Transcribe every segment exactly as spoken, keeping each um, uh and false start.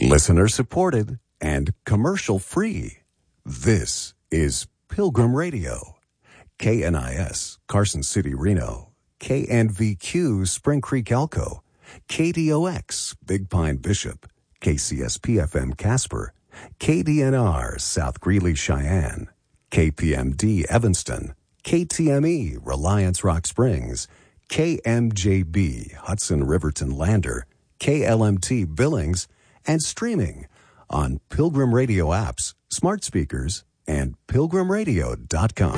Listener supported and commercial free. This is Pilgrim Radio. K N I S, Carson City, Reno. K N V Q, Spring Creek, Elko. K D O X, Big Pine, Bishop. K C S P F M, Casper. K D N R, South Greeley, Cheyenne. K P M D, Evanston. K T M E, Reliance, Rock Springs. K M J B, Hudson, Riverton, Lander. K L M T, Billings. And streaming on Pilgrim Radio apps, smart speakers, and pilgrim radio dot com.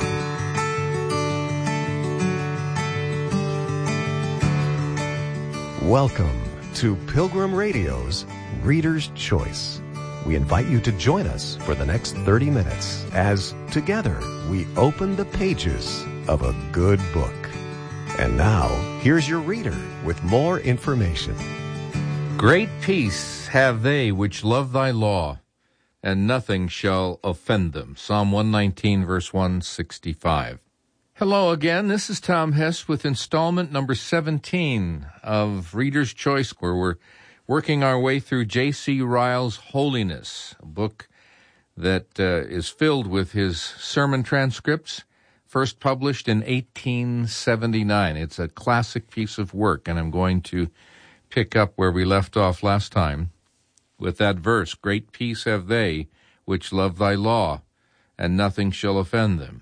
Welcome to Pilgrim Radio's Reader's Choice. We invite you to join us for the next thirty minutes as together we open the pages of a good book. And now, here's your reader with more information. Great peace have they which love thy law, and nothing shall offend them. Psalm one nineteen, verse one sixty-five. Hello again, this is Tom Hess with installment number seventeen of Reader's Choice, where we're working our way through J C Ryle's Holiness, a book that uh, is filled with his sermon transcripts, first published in eighteen seventy-nine. It's a classic piece of work, and I'm going to pick up where we left off last time with that verse, great peace have they which love thy law, and nothing shall offend them.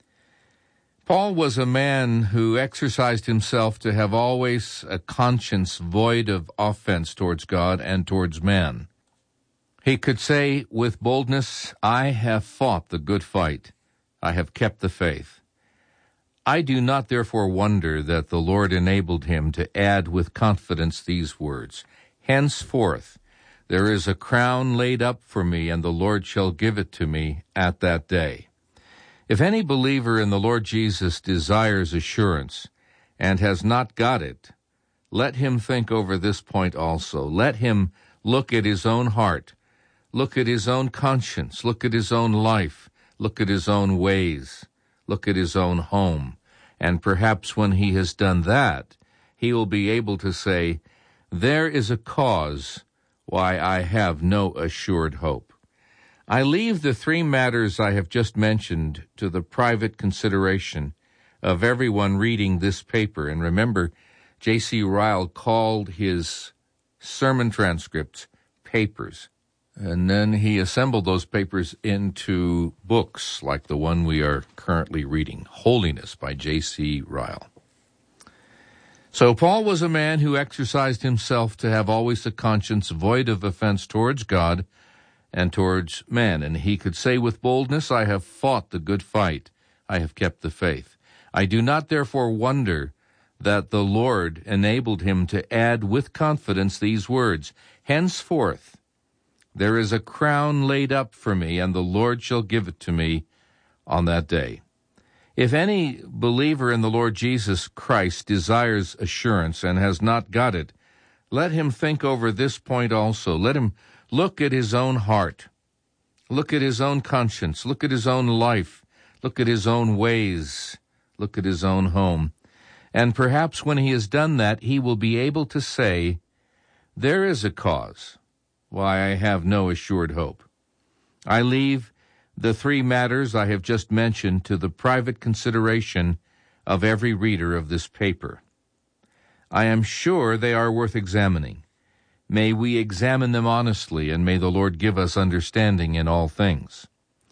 Paul was a man who exercised himself to have always a conscience void of offense towards God and towards man. He could say with boldness, I have fought the good fight, I have kept the faith. I do not therefore wonder that the Lord enabled him to add with confidence these words, henceforth there is a crown laid up for me, and the Lord shall give it to me at that day. If any believer in the Lord Jesus desires assurance and has not got it, let him think over this point also. Let him look at his own heart, look at his own conscience, look at his own life, look at his own ways. Look at his own home, and perhaps when he has done that, he will be able to say, there is a cause why I have no assured hope. I leave the three matters I have just mentioned to the private consideration of everyone reading this paper. And remember, J C Ryle called his sermon transcripts papers. And then he assembled those papers into books like the one we are currently reading, Holiness by J C Ryle. So Paul was a man who exercised himself to have always a conscience void of offense towards God and towards man. And he could say with boldness, I have fought the good fight, I have kept the faith. I do not therefore wonder that the Lord enabled him to add with confidence these words, henceforth there is a crown laid up for me, and the Lord shall give it to me on that day. If any believer in the Lord Jesus Christ desires assurance and has not got it, let him think over this point also. Let him look at his own heart, look at his own conscience, look at his own life, look at his own ways, look at his own home. And perhaps when he has done that, he will be able to say, there is a cause why I have no assured hope. I leave the three matters I have just mentioned to the private consideration of every reader of this paper. I am sure they are worth examining. May we examine them honestly, and may the Lord give us understanding in all things.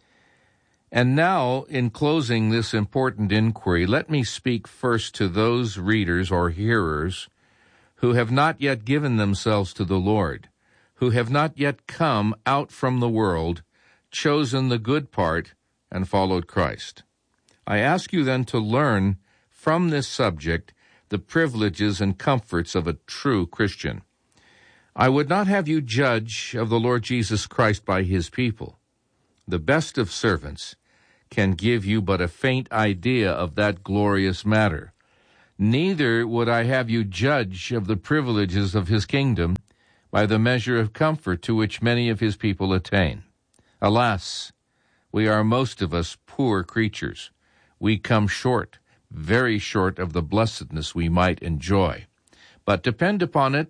And now, in closing this important inquiry, let me speak first to those readers or hearers who have not yet given themselves to the Lord, who have not yet come out from the world, chosen the good part, and followed Christ. I ask you then to learn from this subject the privileges and comforts of a true Christian. I would not have you judge of the Lord Jesus Christ by his people. The best of servants can give you but a faint idea of that glorious matter. Neither would I have you judge of the privileges of his kingdom by the measure of comfort to which many of his people attain. Alas, we are most of us poor creatures. We come short, very short of the blessedness we might enjoy. But depend upon it,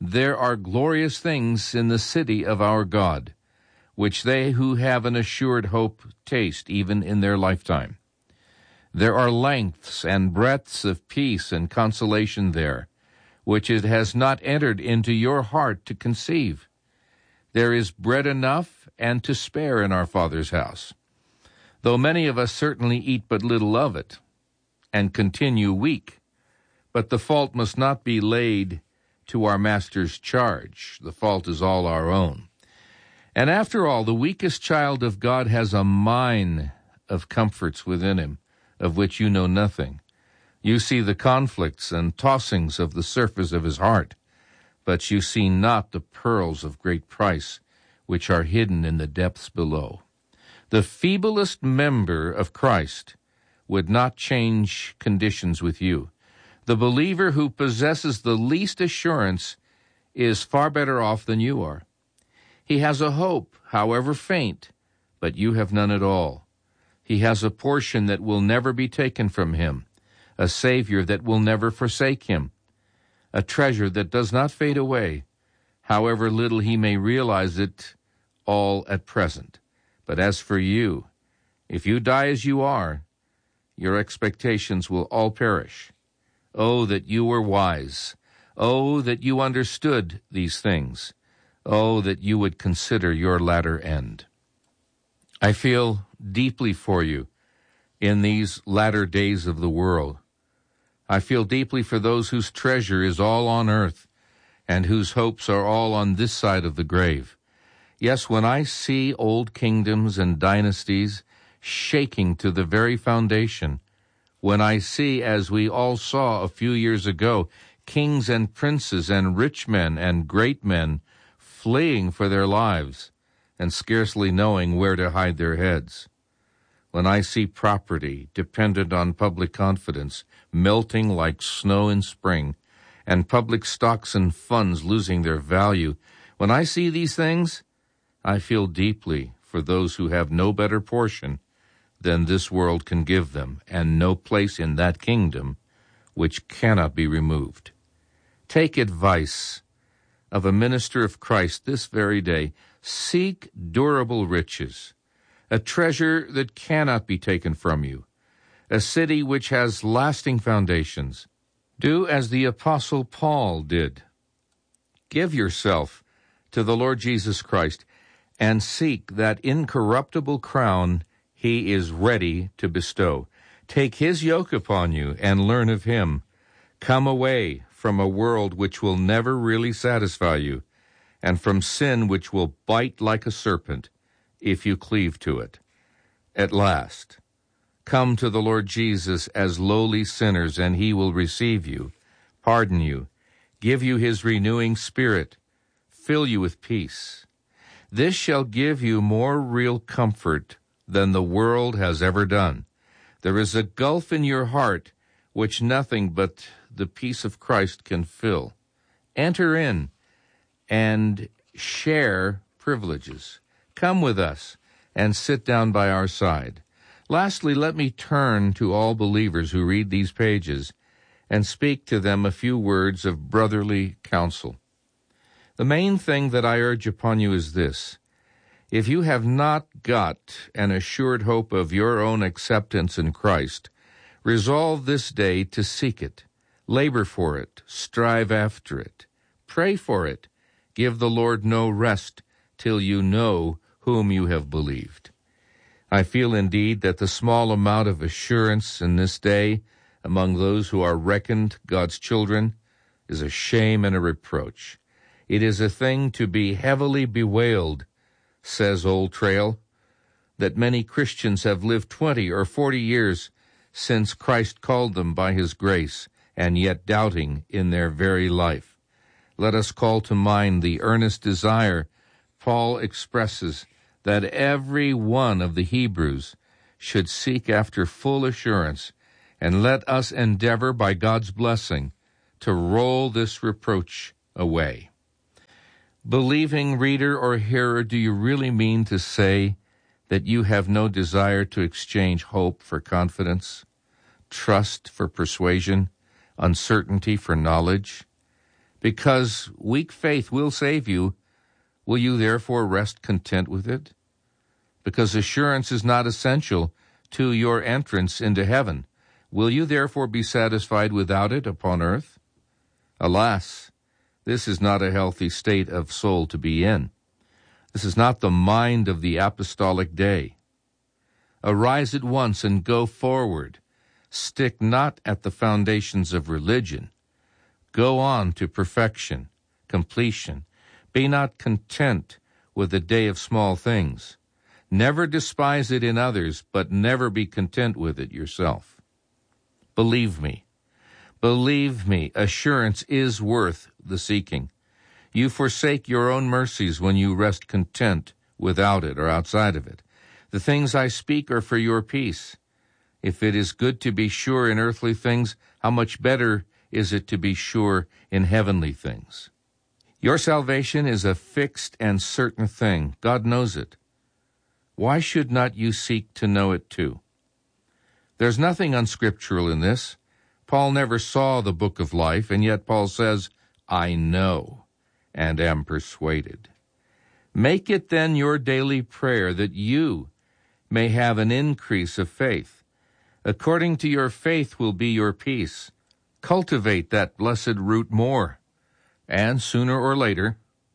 there are glorious things in the city of our God, which they who have an assured hope taste even in their lifetime. There are lengths and breadths of peace and consolation there, which it has not entered into your heart to conceive. There is bread enough and to spare in our Father's house, though many of us certainly eat but little of it, and continue weak. But the fault must not be laid to our Master's charge. The fault is all our own. And after all, the weakest child of God has a mine of comforts within him, of which you know nothing. You see the conflicts and tossings of the surface of his heart, but you see not the pearls of great price, which are hidden in the depths below. The feeblest member of Christ would not change conditions with you. The believer who possesses the least assurance is far better off than you are. He has a hope, however faint, but you have none at all. He has a portion that will never be taken from him, a Savior that will never forsake him, a treasure that does not fade away, however little he may realize it all at present. But as for you, if you die as you are, your expectations will all perish. Oh, that you were wise. Oh, that you understood these things. Oh, that you would consider your latter end. I feel deeply for you in these latter days of the world. I feel deeply for those whose treasure is all on earth and whose hopes are all on this side of the grave. Yes, when I see old kingdoms and dynasties shaking to the very foundation, when I see, as we all saw a few years ago, kings and princes and rich men and great men fleeing for their lives and scarcely knowing where to hide their heads, when I see property dependent on public confidence melting like snow in spring, and public stocks and funds losing their value, when I see these things, I feel deeply for those who have no better portion than this world can give them, and no place in that kingdom which cannot be removed. Take advice of a minister of Christ this very day. Seek durable riches, a treasure that cannot be taken from you, a city which has lasting foundations. Do as the Apostle Paul did. Give yourself to the Lord Jesus Christ and seek that incorruptible crown he is ready to bestow. Take his yoke upon you and learn of him. Come away from a world which will never really satisfy you, and from sin which will bite like a serpent if you cleave to it. At last, come to the Lord Jesus as lowly sinners, and he will receive you, pardon you, give you his renewing spirit, fill you with peace. This shall give you more real comfort than the world has ever done. There is a gulf in your heart which nothing but the peace of Christ can fill. Enter in and share privileges. Come with us and sit down by our side. Lastly, let me turn to all believers who read these pages and speak to them a few words of brotherly counsel. The main thing that I urge upon you is this: if you have not got an assured hope of your own acceptance in Christ, resolve this day to seek it, labor for it, strive after it, pray for it, give the Lord no rest till you know whom you have believed. I feel indeed that the small amount of assurance in this day among those who are reckoned God's children is a shame and a reproach. It is a thing to be heavily bewailed, says Old Trail, that many Christians have lived twenty or forty years since Christ called them by his grace, and yet doubting in their very life. Let us call to mind the earnest desire Paul expresses that every one of the Hebrews should seek after full assurance, and let us endeavor by God's blessing to roll this reproach away. Believing reader or hearer, do you really mean to say that you have no desire to exchange hope for confidence, trust for persuasion, uncertainty for knowledge? Because weak faith will save you, will you therefore rest content with it? Because assurance is not essential to your entrance into heaven, will you therefore be satisfied without it upon earth? Alas, this is not a healthy state of soul to be in. This is not the mind of the apostolic day. Arise at once and go forward. Stick not at the foundations of religion. Go on to perfection, completion. Be not content with a day of small things. Never despise it in others, but never be content with it yourself. Believe me. Believe me, assurance is worth the seeking. You forsake your own mercies when you rest content without it or outside of it. The things I speak are for your peace. If it is good to be sure in earthly things, how much better is it to be sure in heavenly things? Your salvation is a fixed and certain thing. God knows it. Why should not you seek to know it too? There's nothing unscriptural in this. Paul never saw the book of life, and yet Paul says, I know and am persuaded. Make it then your daily prayer that you may have an increase of faith. According to your faith will be your peace. Cultivate that blessed root more, and sooner or later,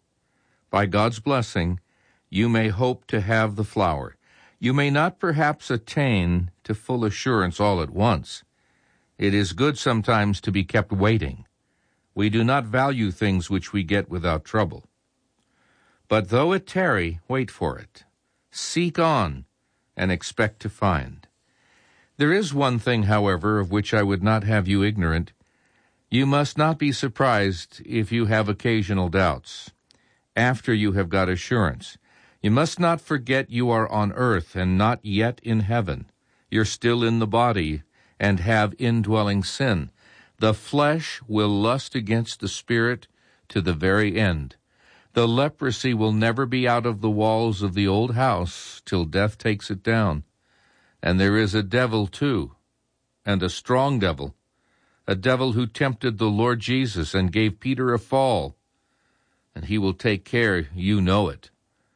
by God's blessing, you may hope to have the flower. You may not perhaps attain to full assurance all at once. It is good sometimes to be kept waiting. We do not value things which we get without trouble. But though it tarry, wait for it. Seek on, and expect to find. There is one thing, however, of which I would not have you ignorant. You must not be surprised if you have occasional doubts, after you have got assurance. You must not forget you are on earth and not yet in heaven. You're still in the body and have indwelling sin. The flesh will lust against the spirit to the very end. The leprosy will never be out of the walls of the old house till death takes it down. And there is a devil, too, and a strong devil, a devil who tempted the Lord Jesus and gave Peter a fall, and he will take care you know it.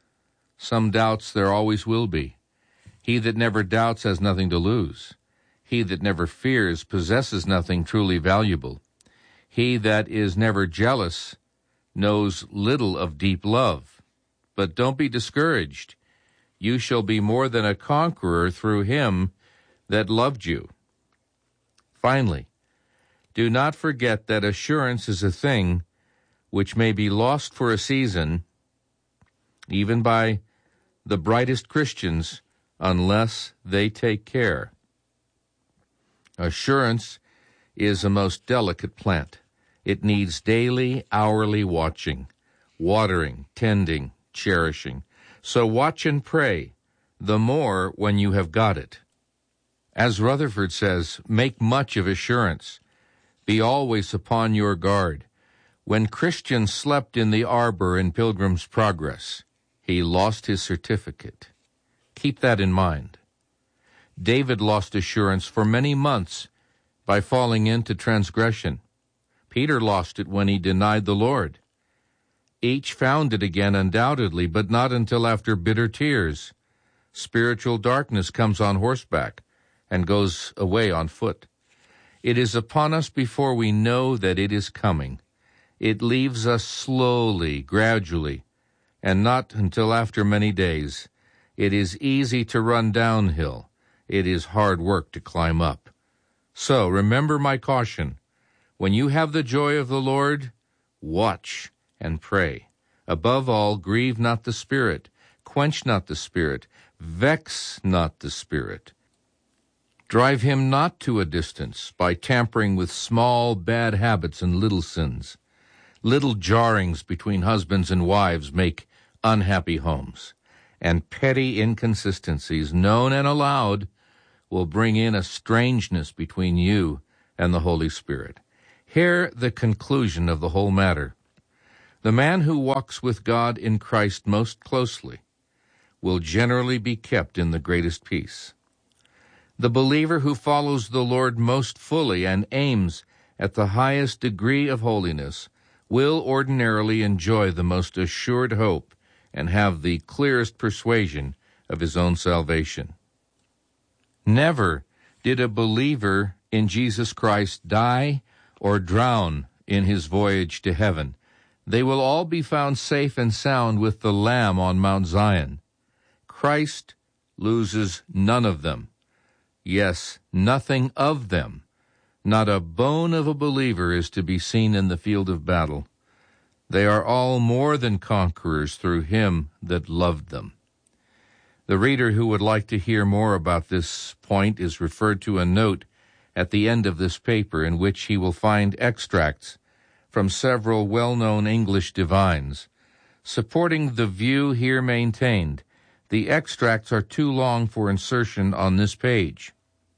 Some doubts there always will be. He that never doubts has nothing to lose. He that never fears possesses nothing truly valuable. He that is never jealous knows little of deep love. But don't be discouraged. You shall be more than a conqueror through him that loved you. Finally, do not forget that assurance is a thing which may be lost for a season, even by the brightest Christians, unless they take care. Assurance is a most delicate plant. It needs daily, hourly watching, watering, tending, cherishing. So watch and pray, the more when you have got it. As Rutherford says, make much of assurance. Be always upon your guard. When Christian slept in the arbor in Pilgrim's Progress, he lost his certificate. Keep that in mind. David lost assurance for many months by falling into transgression. Peter lost it when he denied the Lord. Each found it again undoubtedly, but not until after bitter tears. Spiritual darkness comes on horseback and goes away on foot. It is upon us before we know that it is coming. It leaves us slowly, gradually, and not until after many days. It is easy to run downhill. It is hard work to climb up. So remember my caution. When you have the joy of the Lord, watch and pray. Above all, grieve not the Spirit, quench not the Spirit, vex not the Spirit. Drive him not to a distance by tampering with small bad habits and little sins. Little jarrings between husbands and wives make unhappy homes, and petty inconsistencies, known and allowed, will bring in a strangeness between you and the Holy Spirit. Hear the conclusion of the whole matter. The man who walks with God in Christ most closely will generally be kept in the greatest peace. The believer who follows the Lord most fully and aims at the highest degree of holiness will ordinarily enjoy the most assured hope and have the clearest persuasion of his own salvation. Never did a believer in Jesus Christ die or drown in his voyage to heaven. They will all be found safe and sound with the Lamb on Mount Zion. Christ loses none of them. Yes, nothing of them. Not a bone of a believer is to be seen in the field of battle. They are all more than conquerors through him that loved them. The reader who would like to hear more about this point is referred to a note at the end of this paper in which he will find extracts from several well-known English divines. Supporting the view here maintained, the extracts are too long for insertion on this page.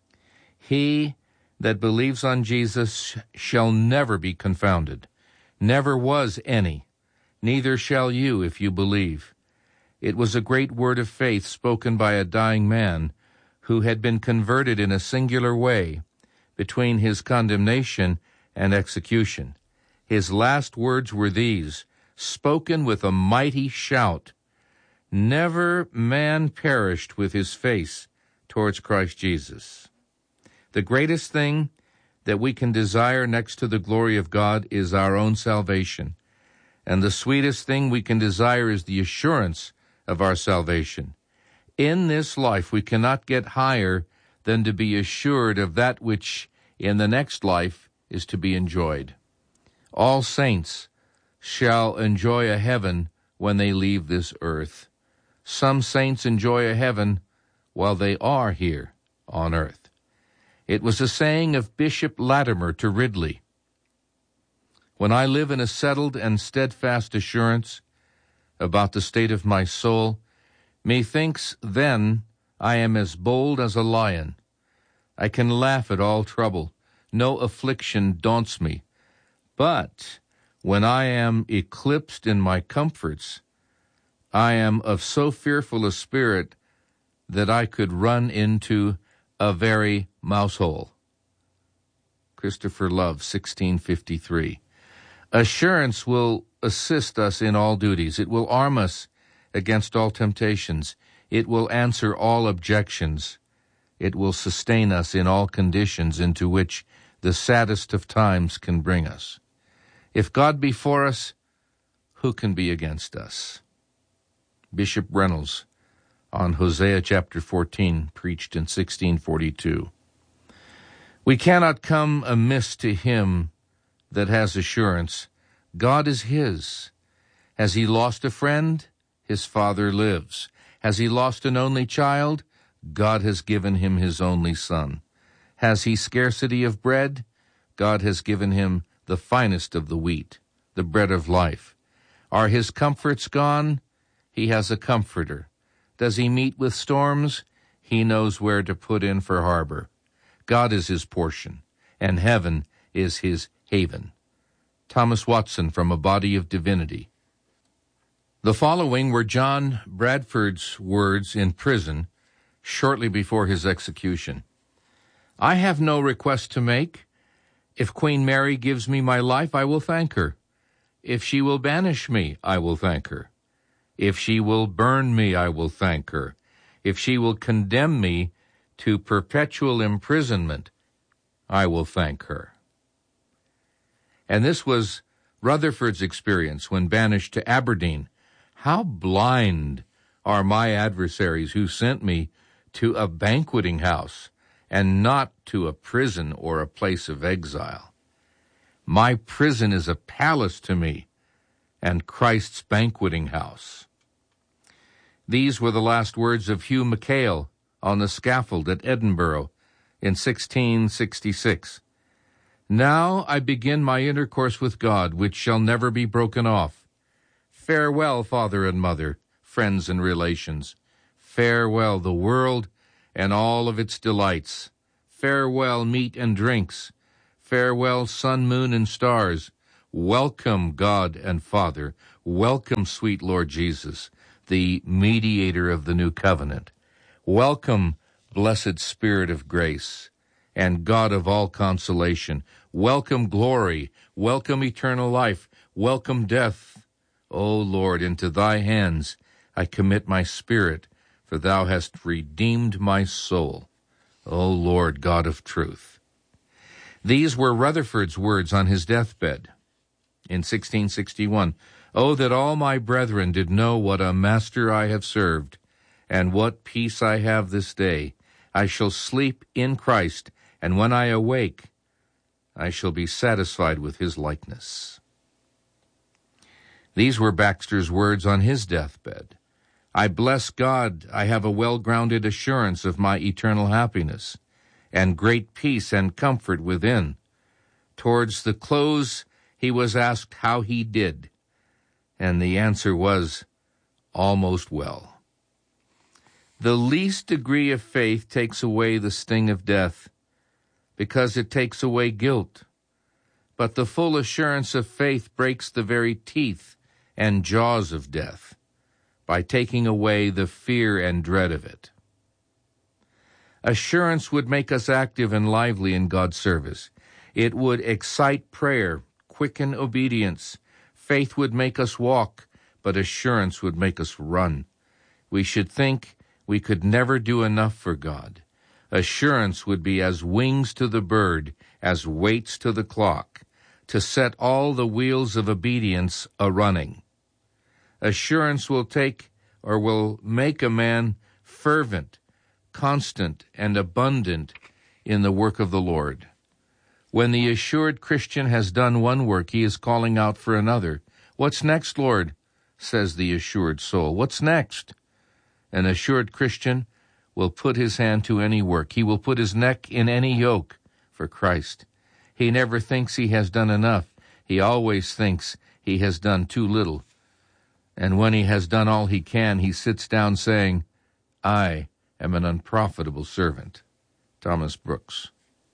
He that believes on Jesus shall never be confounded. Never was any. Neither shall you if you believe. It was a great word of faith spoken by a dying man who had been converted in a singular way between his condemnation and execution. His last words were these, spoken with a mighty shout: "Never man perished with his face towards Christ Jesus." The greatest thing that we can desire next to the glory of God is our own salvation. And the sweetest thing we can desire is the assurance of our salvation. In this life we cannot get higher than to be assured of that which in the next life is to be enjoyed. All saints shall enjoy a heaven when they leave this earth. Some saints enjoy a heaven while they are here on earth. It was a saying of Bishop Latimer to Ridley, "When I live in a settled and steadfast assurance about the state of my soul, methinks then I am as bold as a lion. I can laugh at all trouble. No affliction daunts me. But when I am eclipsed in my comforts, I am of so fearful a spirit that I could run into a very mousehole." Christopher Love, sixteen fifty-three. Assurance will assist us in all duties. It will arm us against all temptations. It will answer all objections. It will sustain us in all conditions into which the saddest of times can bring us. If God be for us, who can be against us? Bishop Reynolds, on Hosea chapter fourteen, preached in sixteen forty-two. We cannot come amiss to him that has assurance. God is his. Has he lost a friend? His Father lives. Has he lost an only child? God has given him his only Son. Has he scarcity of bread? God has given him the finest of the wheat, the bread of life. Are his comforts gone? He has a comforter. Does he meet with storms? He knows where to put in for harbor. God is his portion, and heaven is his haven. Thomas Watson, from A Body of Divinity. The following were John Bradford's words in prison shortly before his execution. "I have no request to make. If Queen Mary gives me my life, I will thank her. If she will banish me, I will thank her. If she will burn me, I will thank her. If she will condemn me to perpetual imprisonment, I will thank her." And this was Rutherford's experience when banished to Aberdeen. "How blind are my adversaries who sent me to a banqueting house and not to a prison or a place of exile. My prison is a palace to me, and Christ's banqueting house." These were the last words of Hugh MacHale on the scaffold at Edinburgh in sixteen sixty-six. "Now I begin my intercourse with God, which shall never be broken off. Farewell, father and mother, friends and relations. Farewell, the world and all of its delights. Farewell, meat and drinks. Farewell, sun, moon, and stars. Welcome, God and Father. Welcome, sweet Lord Jesus, the mediator of the new covenant. Welcome, blessed Spirit of grace and God of all consolation. Welcome, glory. Welcome, eternal life. Welcome death, O Lord, into thy hands I commit my spirit, for thou hast redeemed my soul, O Lord God of truth. These were Rutherford's words on his deathbed in sixteen sixty-one. Oh, that all my brethren did know what a master I have served, and what peace I have this day. I shall sleep in Christ, and when I awake, I shall be satisfied with his likeness. These were Baxter's words on his deathbed. I bless God I have a well-grounded assurance of my eternal happiness, and great peace and comfort within. Towards the close he was asked how he did, and the answer was, almost well. The least degree of faith takes away the sting of death, because it takes away guilt. But the full assurance of faith breaks the very teeth and jaws of death by taking away the fear and dread of it. Assurance would make us active and lively in God's service. It would excite prayer, quicken obedience. Faith would make us walk, but assurance would make us run. We should think we could never do enough for God. Assurance would be as wings to the bird, as weights to the clock, to set all the wheels of obedience a-running. Assurance will take or will make a man fervent, constant, and abundant in the work of the Lord. When the assured Christian has done one work, he is calling out for another. What's next, Lord? Says the assured soul. What's next? An assured Christian will put his hand to any work. He will put his neck in any yoke for Christ. He never thinks he has done enough. He always thinks he has done too little. And when he has done all he can, he sits down saying, I am an unprofitable servant. Thomas Brooks.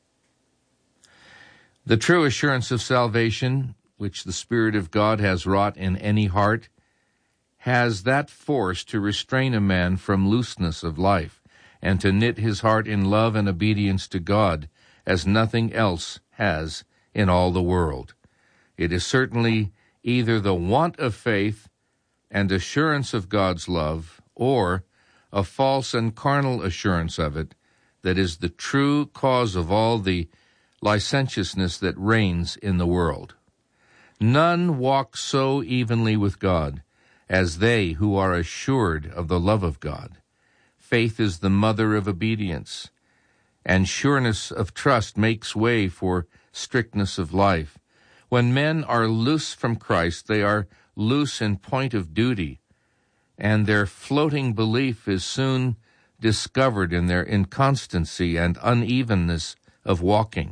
The true assurance of salvation, which the Spirit of God has wrought in any heart, has that force to restrain a man from looseness of life and to knit his heart in love and obedience to God as nothing else has in all the world. It is certainly either the want of faith and assurance of God's love, or a false and carnal assurance of it, that is the true cause of all the licentiousness that reigns in the world. None walk so evenly with God as they who are assured of the love of God. Faith is the mother of obedience, and sureness of trust makes way for strictness of life. When men are loose from Christ, they are loose in point of duty, and their floating belief is soon discovered in their inconstancy and unevenness of walking.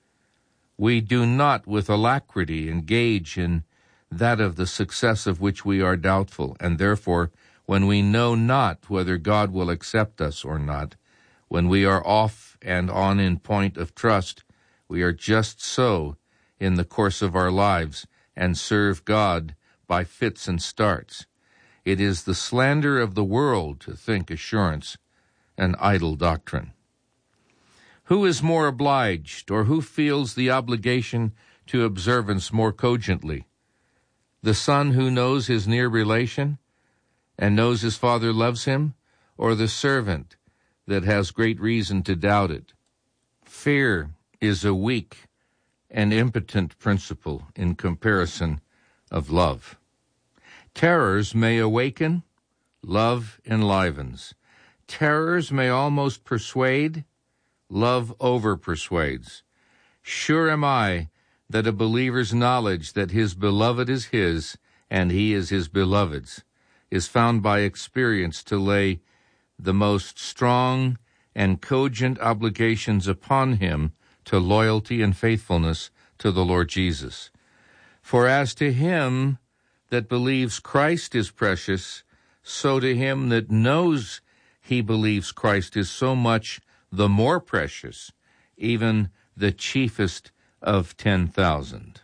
We do not with alacrity engage in that of the success of which we are doubtful, and therefore, when we know not whether God will accept us or not, when we are off and on in point of trust, we are just so in the course of our lives and serve God by fits and starts. It is the slander of the world to think assurance an idle doctrine. Who is more obliged, or who feels the obligation to observance more cogently? The son who knows his near relation and knows his father loves him, or the servant that has great reason to doubt it? Fear is a weak and impotent principle in comparison of love. Terrors may awaken, love enlivens. Terrors may almost persuade, love over-persuades. Sure am I that a believer's knowledge that his beloved is his, and he is his beloved's, is found by experience to lay the most strong and cogent obligations upon him to loyalty and faithfulness to the Lord Jesus. For as to him that believes Christ is precious, so to him that knows he believes Christ is so much the more precious, even the chiefest of ten thousand.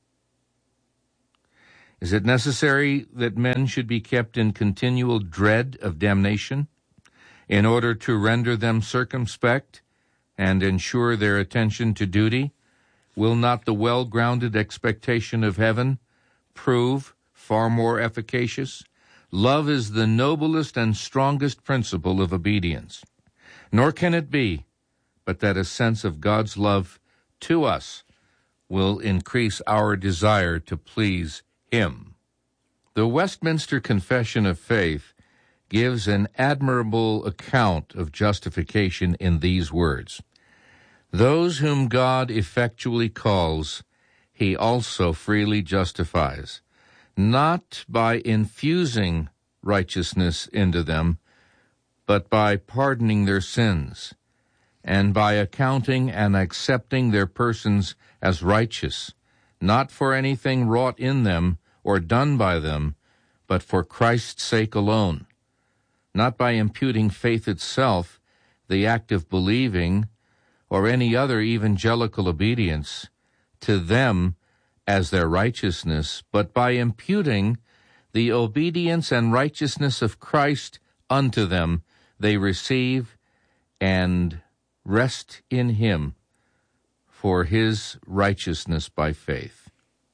Is it necessary that men should be kept in continual dread of damnation in order to render them circumspect and ensure their attention to duty? Will not the well-grounded expectation of heaven prove, far more efficacious. Love is the noblest and strongest principle of obedience. Nor can it be but that a sense of God's love to us will increase our desire to please Him. The Westminster Confession of Faith gives an admirable account of justification in these words: "Those whom God effectually calls, He also freely justifies, not by infusing righteousness into them, but by pardoning their sins, and by accounting and accepting their persons as righteous, not for anything wrought in them or done by them, but for Christ's sake alone, not by imputing faith itself, the act of believing, or any other evangelical obedience, to them as their righteousness, but by imputing the obedience and righteousness of Christ unto them, they receive and rest in Him for His righteousness by faith."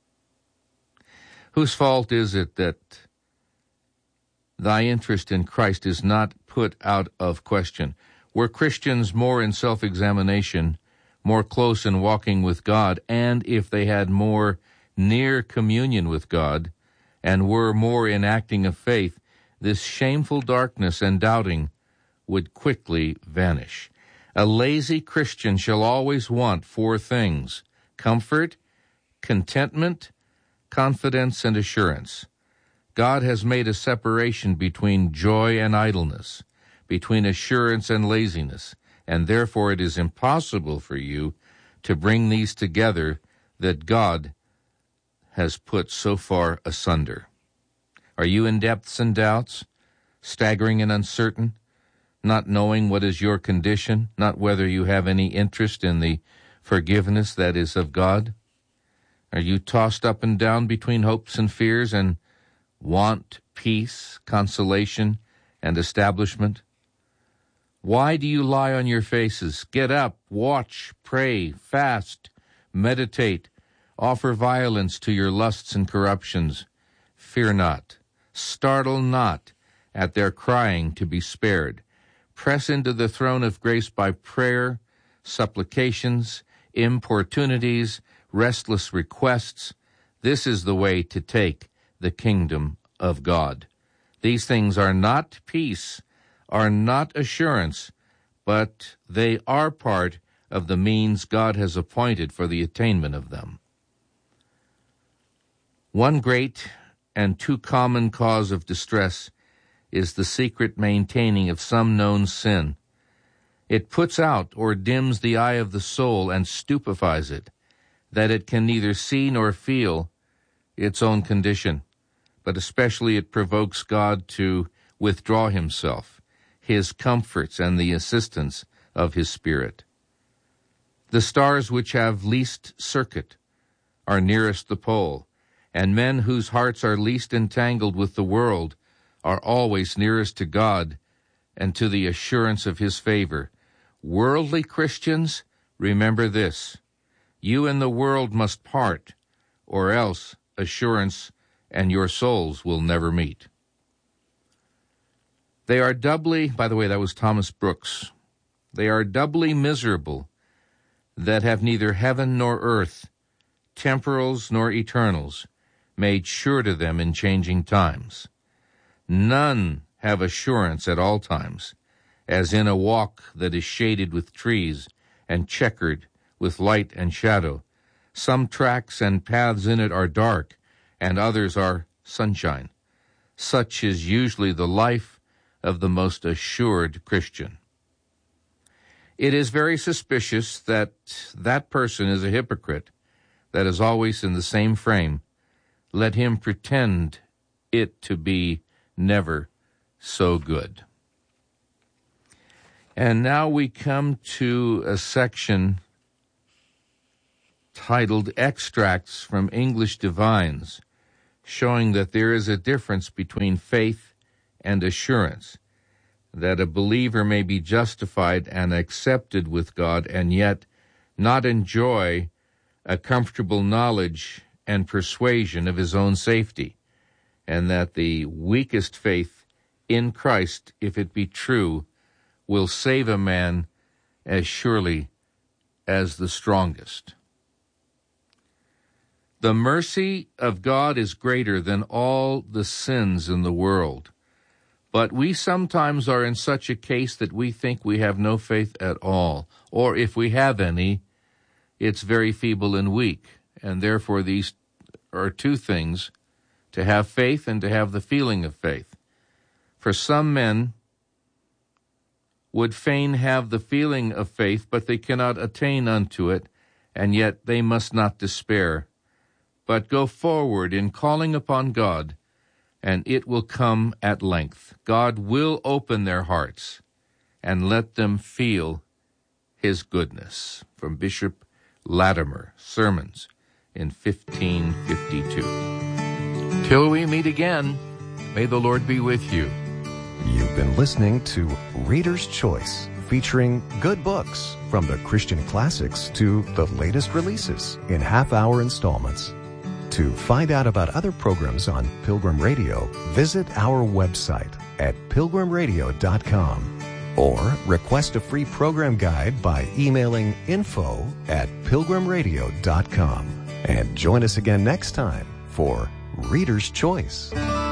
Whose fault is it that thy interest in Christ is not put out of question? Were Christians more in self-examination, more close in walking with God, and if they had more near communion with God, and were more in acting of faith, this shameful darkness and doubting would quickly vanish. A lazy Christian shall always want four things: comfort, contentment, confidence, and assurance. God has made a separation between joy and idleness, between assurance and laziness, and therefore it is impossible for you to bring these together that God has put so far asunder. Are you in depths and doubts, staggering and uncertain, not knowing what is your condition, not whether you have any interest in the forgiveness that is of God? Are you tossed up and down between hopes and fears and want peace, consolation, and establishment? Why do you lie on your faces? Get up, watch, pray, fast, meditate, offer violence to your lusts and corruptions. Fear not, startle not at their crying to be spared. Press into the throne of grace by prayer, supplications, importunities, restless requests. This is the way to take the kingdom of God. These things are not peace, are not assurance, but they are part of the means God has appointed for the attainment of them. One great and too common cause of distress is the secret maintaining of some known sin. It puts out or dims the eye of the soul and stupefies it, that it can neither see nor feel its own condition, but especially it provokes God to withdraw Himself, His comforts, and the assistance of His Spirit. The stars which have least circuit are nearest the pole, and men whose hearts are least entangled with the world are always nearest to God and to the assurance of His favor. Worldly Christians, remember this: you and the world must part, or else assurance and your souls will never meet. They are doubly, by the way, that was Thomas Brooks, they are doubly miserable that have neither heaven nor earth, temporals nor eternals, made sure to them in changing times. None have assurance at all times, as in a walk that is shaded with trees and checkered with light and shadow. Some tracks and paths in it are dark, and others are sunshine. Such is usually the life of the most assured Christian. It is very suspicious that that person is a hypocrite that is always in the same frame. Let him pretend it to be never so good. And now we come to a section titled Extracts from English Divines, showing that there is a difference between faith and assurance, that a believer may be justified and accepted with God and yet not enjoy a comfortable knowledge and persuasion of his own safety, and that the weakest faith in Christ, if it be true, will save a man as surely as the strongest. The mercy of God is greater than all the sins in the world, but we sometimes are in such a case that we think we have no faith at all, or if we have any, it's very feeble and weak, and therefore these are two things, to have faith and to have the feeling of faith. For some men would fain have the feeling of faith, but they cannot attain unto it, and yet they must not despair, but go forward in calling upon God, and it will come at length. God will open their hearts and let them feel his goodness. From Bishop Latimer, Sermons in fifteen fifty-two. Till we meet again, may the Lord be with you. You've been listening to Reader's Choice, featuring good books from the Christian classics to the latest releases in half-hour installments. To find out about other programs on Pilgrim Radio, visit our website at pilgrim radio dot com or request a free program guide by emailing info at pilgrim radio dot com. And join us again next time for Reader's Choice.